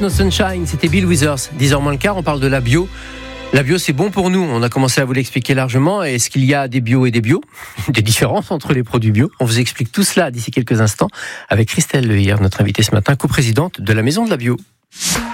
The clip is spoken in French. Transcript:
No Sunshine, c'était Bill Withers. 10h moins le quart, on parle de la bio. La bio, c'est bon pour nous. On a commencé à vous l'expliquer largement. Est-ce qu'il y a des bio et des bio? Des différences entre les produits bio? On vous explique tout cela d'ici quelques instants avec Christelle Lehir, notre invitée ce matin, coprésidente de la Maison de la Bio.